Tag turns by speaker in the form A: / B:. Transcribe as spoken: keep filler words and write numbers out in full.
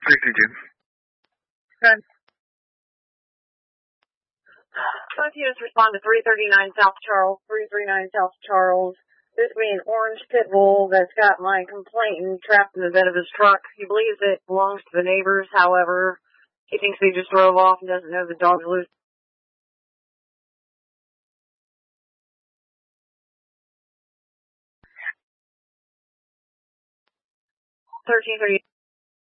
A: sixty, Jim.
B: Good. Both units respond to three thirty-nine South Charles, three thirty-nine South Charles. This would be an orange pit bull that's got my complainant trapped in the bed of his truck. He believes it belongs to the neighbors. However, he thinks they just drove off and doesn't know the dog's loose. thirteen thirty.